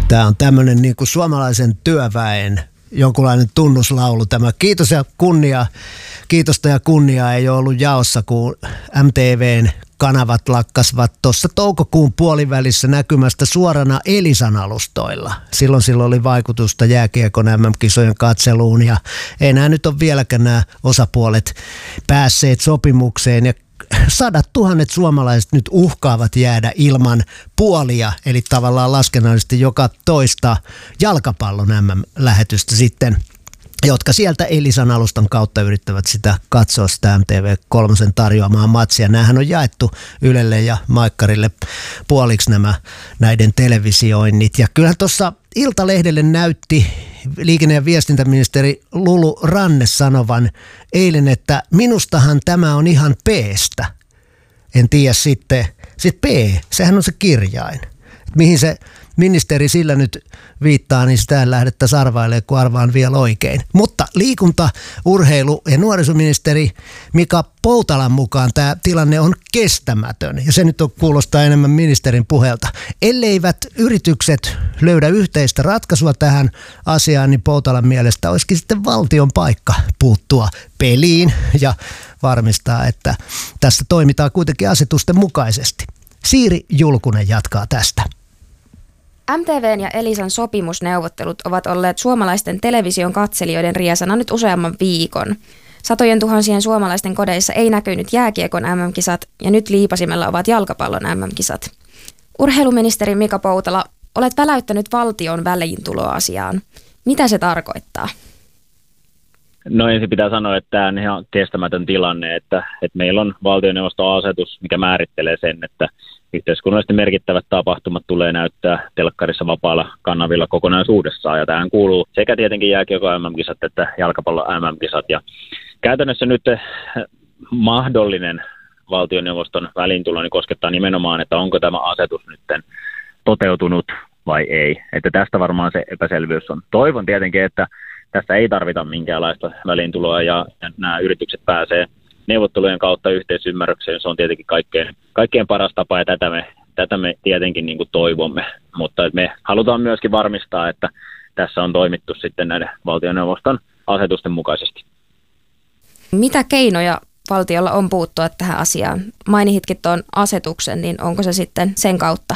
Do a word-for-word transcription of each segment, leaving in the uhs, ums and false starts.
Tämä on tämmöinen niin kuin suomalaisen työväen jonkunlainen tunnuslaulu tämä. Kiitos ja kunnia, kiitosta ja kunniaa ei ole ollut jaossa, kun M T V:n kanavat lakkasivat tuossa toukokuun puolivälissä näkymästä suorana Elisan alustoilla. Silloin silloin oli vaikutusta jääkiekon M M-kisojen katseluun ja ei nämä nyt ole vieläkään nämä osapuolet päässeet sopimukseen ja sadat tuhannet suomalaiset nyt uhkaavat jäädä ilman puolia, eli tavallaan laskennallisesti joka toista jalkapallon M M-lähetystä sitten, jotka sieltä Elisan alustan kautta yrittävät sitä katsoa sitä M T V kolme tarjoamaa matsia. Nämähän on jaettu Ylelle ja Maikkarille puoliksi nämä näiden televisioinnit. Ja kyllähän tuossa Iltalehdelle näytti liikenne- ja viestintäministeri Lulu Ranne sanovan eilen, että minustahan tämä on ihan P:stä. En tiedä sitten, sitten P, sehän on se kirjain. Mihin se ministeri sillä nyt viittaa, niin sitä en lähdettäisi arvailemaan, kun arvaan vielä oikein. Mutta liikunta, urheilu ja nuorisoministeri Mika Poutalan mukaan tämä tilanne on kestämätön. Ja se nyt on, kuulostaa enemmän ministerin puheelta. Elleivät yritykset löydä yhteistä ratkaisua tähän asiaan, niin Poutalan mielestä olisikin sitten valtion paikka puuttua peliin ja varmistaa, että tässä toimitaan kuitenkin asetusten mukaisesti. Siiri Julkunen jatkaa tästä. M T V:n ja Elisan sopimusneuvottelut ovat olleet suomalaisten television katselijoiden riesana nyt useamman viikon. Satojen tuhansien suomalaisten kodeissa ei näkynyt jääkiekon M M-kisat ja nyt liipasimella ovat jalkapallon M M-kisat. Urheiluministeri Mika Poutala, olet väläyttänyt valtion väliintuloasiaan. Mitä se tarkoittaa? No ensin pitää sanoa, että tämä on ihan kestämätön tilanne, että, että meillä on valtioneuvoston asetus, mikä määrittelee sen, että yhteiskunnallisesti merkittävät tapahtumat tulee näyttää telkkarissa vapaalla kanavilla kokonaisuudessaan. Ja tähän kuuluu sekä tietenkin jääkiekon M M-kisat että jalkapallon M M-kisat. Ja käytännössä nyt mahdollinen valtioneuvoston väliintulo niin koskettaa nimenomaan, että onko tämä asetus nyt toteutunut vai ei. Että tästä varmaan se epäselvyys on. Toivon tietenkin, että tästä ei tarvita minkäänlaista väliintuloa ja nämä yritykset pääsee neuvottelujen kautta yhteisymmärrykseen. Se on tietenkin kaikkein, kaikkein paras tapa ja tätä me, tätä me tietenkin niin kuin toivomme. Mutta me halutaan myöskin varmistaa, että tässä on toimittu sitten näiden valtioneuvoston asetusten mukaisesti. Mitä keinoja valtiolla on puuttua tähän asiaan? Mainititkin tuon asetuksen, niin onko se sitten sen kautta?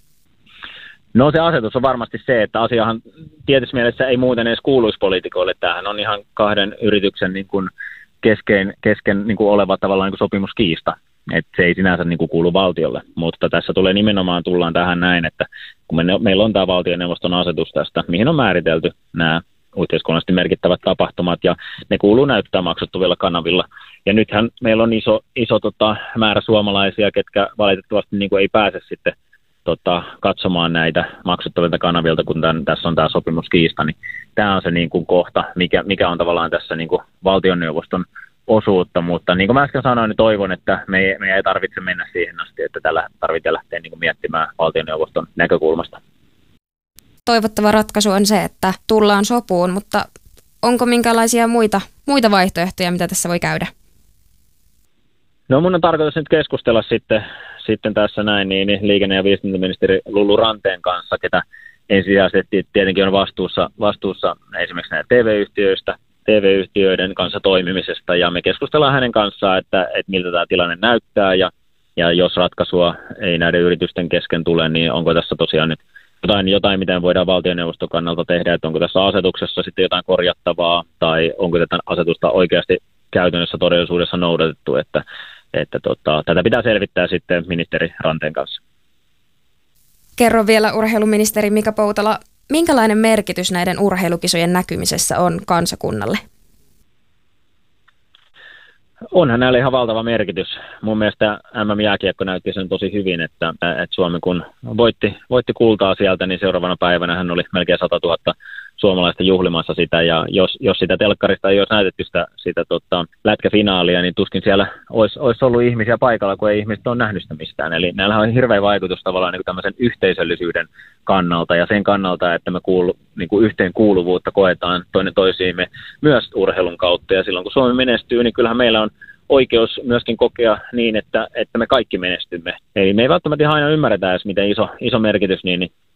No se asetus on varmasti se, että asiahan tietyssä mielessä ei muuten edes kuuluisi poliitikoille. Tämähän on ihan kahden yrityksen niin kuin kesken, kesken niin kuin oleva tavallaan niin kuin sopimuskiista. Että se ei sinänsä niin kuin kuulu valtiolle, mutta tässä tulee nimenomaan, tullaan tähän näin, että kun me, meillä on tämä valtioneuvoston asetus tästä, mihin on määritelty nämä yhteiskunnallisesti merkittävät tapahtumat ja ne kuuluu näyttää maksettuvilla kanavilla. Ja nythän meillä on iso, iso tota, määrä suomalaisia, ketkä valitettavasti niin kuin ei pääse sitten Tota, katsomaan näitä maksettavilta kanavilta, kun tämän, tässä on tämä sopimuskiista, niin tämä on se niin kuin kohta, mikä, mikä on tavallaan tässä niin kuin valtioneuvoston osuutta, mutta niin kuin mä äsken sanoin, niin toivon, että me ei, me ei tarvitse mennä siihen asti, että tällä tarvitsee lähteä niin kuin miettimään valtioneuvoston näkökulmasta. Toivottava ratkaisu on se, että tullaan sopuun, mutta onko minkälaisia muita, muita vaihtoehtoja, mitä tässä voi käydä? No mun on tarkoitus nyt keskustella sitten, sitten tässä näin niin liikenne- ja viestintäministeri Lulu Ranteen kanssa, ketä ensisijaisesti tietenkin on vastuussa, vastuussa esimerkiksi näitä T V-yhtiöistä, T V-yhtiöiden kanssa toimimisesta, ja me keskustellaan hänen kanssaan, että, että miltä tämä tilanne näyttää, ja, ja jos ratkaisua ei näiden yritysten kesken tule, niin onko tässä tosiaan nyt jotain, jotain mitä voidaan valtioneuvoston kannalta tehdä, että onko tässä asetuksessa sitten jotain korjattavaa, tai onko tätä asetusta oikeasti käytännössä todellisuudessa noudatettu, että Että tota, tätä pitää selvittää sitten ministeri Ranteen kanssa. Kerro vielä urheiluministeri Mika Poutala, minkälainen merkitys näiden urheilukisojen näkymisessä on kansakunnalle? Onhan näillä ihan valtava merkitys. Mun mielestä M M-jääkiekko näytti sen tosi hyvin, että, että Suomi kun voitti, voitti kultaa sieltä, niin seuraavana päivänä hän oli melkein sata tuhatta suomalaista juhlimassa sitä, ja jos, jos sitä telkkarista ei olisi näytetty sitä, sitä tota, lätkäfinaalia, niin tuskin siellä olisi, olisi ollut ihmisiä paikalla, kun ei ihmiset ole nähnyt sitä mistään. Eli näillä on hirveä vaikutus tavallaan niin kuin tämmöisen yhteisöllisyyden kannalta, ja sen kannalta, että me kuulu, niin kuin yhteenkuuluvuutta koetaan toinen toisiimme myös urheilun kautta, ja silloin kun Suomi menestyy, niin kyllähän meillä on oikeus myöskin kokea niin, että, että me kaikki menestymme. Eli me ei välttämättä aina ymmärretä edes, miten iso, iso merkitys niin, niin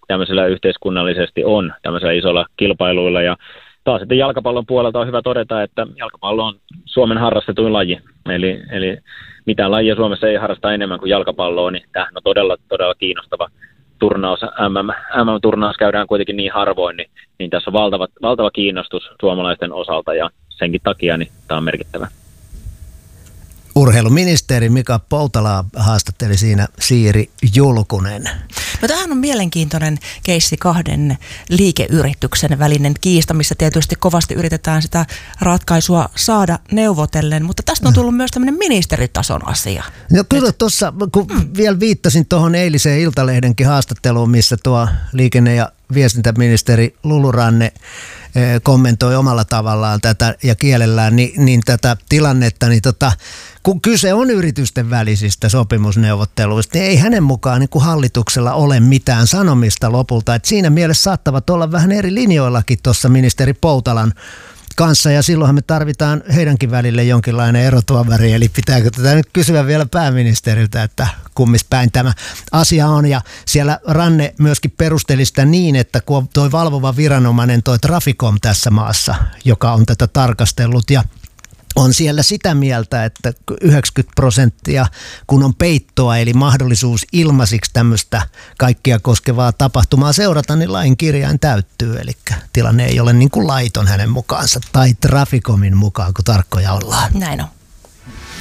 tämmöisellä yhteiskunnallisesti on, tämmöisellä isolla kilpailuilla. Ja taas sitten jalkapallon puolelta on hyvä todeta, että jalkapallo on Suomen harrastetuin laji. Eli, eli mitään lajia Suomessa ei harrasta enemmän kuin jalkapalloa, niin tämähän on todella, todella kiinnostava turnaus. M M, M M-turnaus käydään kuitenkin niin harvoin, niin, niin tässä on valtava, valtava kiinnostus suomalaisten osalta ja senkin takia niin tämä on merkittävä. Urheiluministeri Mika Poutalaa haastatteli siinä Siiri Julkunen. No tämähän on mielenkiintoinen keissi kahden liikeyrityksen välinen kiista, missä tietysti kovasti yritetään sitä ratkaisua saada neuvotellen, mutta tästä on tullut myös tämmöinen ministeritason asia. No kyllä tuossa, kun mm. vielä viittasin tuohon eiliseen Iltalehdenkin haastatteluun, missä tuo liikenne- ja viestintäministeri Lulu Ranne kommentoi omalla tavallaan tätä ja kielellään niin, niin tätä tilannetta, niin tota, kun kyse on yritysten välisistä sopimusneuvotteluista, niin ei hänen mukaan niin kuin hallituksella ole mitään sanomista lopulta. Et siinä mielessä saattavat olla vähän eri linjoillakin tuossa ministeri Poutalan kanssa, ja silloinhan me tarvitaan heidänkin välille jonkinlainen erotuomari, eli pitääkö tätä nyt kysyä vielä pääministeriltä, että kummis päin tämä asia on, ja siellä Ranne myöskin perusteli sitä niin, että kun toi valvova viranomainen, toi Traficom tässä maassa, joka on tätä tarkastellut, ja on siellä sitä mieltä, että yhdeksänkymmentä prosenttia kun on peittoa, eli mahdollisuus ilmaisiksi tämmöistä kaikkia koskevaa tapahtumaa seurata, niin lain kirjain täyttyy. Eli tilanne ei ole niin kuin laiton hänen mukaansa tai Traficomin mukaan, kun tarkkoja ollaan. Näin on.